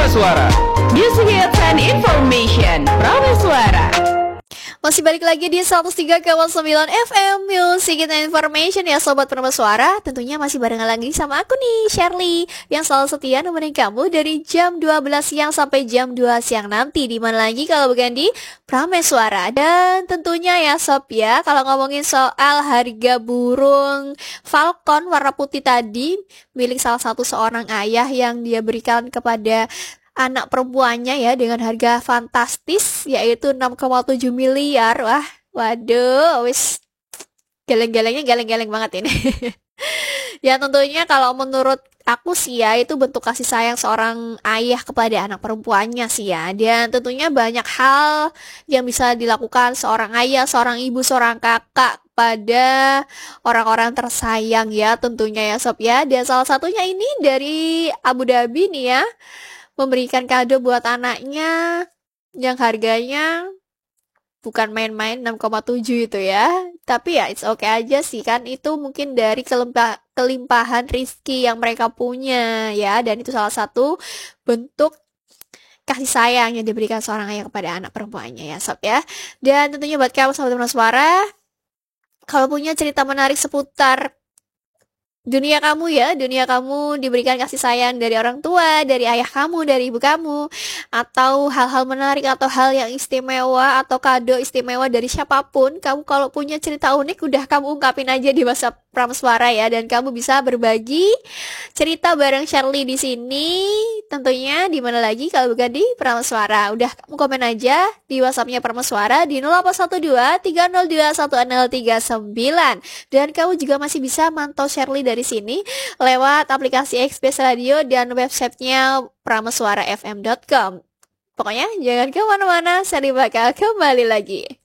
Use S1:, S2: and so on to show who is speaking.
S1: Prameswara.
S2: Music hits and information. Prameswara.
S3: Masih balik lagi di 103,9 FM Music and Information ya Sobat Prameswara. Tentunya masih barengan lagi sama aku nih, Shirley, yang selalu setia nemenin kamu dari jam 12 siang sampai jam 2 siang nanti. Dimana lagi kalau bukan di Prameswara. Dan tentunya ya Sob ya, kalau ngomongin soal harga burung falcon warna putih tadi, milik salah satu seorang ayah yang dia berikan kepada anak perempuannya ya dengan harga fantastis yaitu 6,7 miliar. Wah, waduh, wis geleng-gelengnya geleng-geleng banget ini. Ya tentunya kalau menurut aku sih ya itu bentuk kasih sayang seorang ayah kepada anak perempuannya sih ya. Dan tentunya banyak hal yang bisa dilakukan seorang ayah, seorang ibu, seorang kakak pada orang-orang tersayang ya tentunya ya Sob ya. Dan salah satunya ini dari Abu Dhabi nih ya, memberikan kado buat anaknya yang harganya bukan main-main 6,7 itu ya. Tapi ya it's okay aja sih kan, itu mungkin dari kelimpahan rezeki yang mereka punya ya. Dan itu salah satu bentuk kasih sayang yang diberikan seorang ayah kepada anak perempuannya ya Sob ya. Dan tentunya buat kamu sahabat Prameswara, kalau punya cerita menarik seputar dunia kamu ya, dunia kamu diberikan kasih sayang dari orang tua, dari ayah kamu, dari ibu kamu, atau hal-hal menarik atau hal yang istimewa atau kado istimewa dari siapapun, kamu kalau punya cerita unik udah kamu ungkapin aja di WhatsApp Prameswara ya, dan kamu bisa berbagi cerita bareng Shirley di sini. Tentunya di mana lagi kalau bukan di Prameswara. Udah kamu komen aja di WhatsAppnya Prameswara di 0812 302 1039. Dan kamu juga masih bisa mantau Shirley dari sini lewat aplikasi Express Radio dan websitenya prameswarafm.com. Pokoknya jangan kemana-mana, Shirley bakal kembali lagi.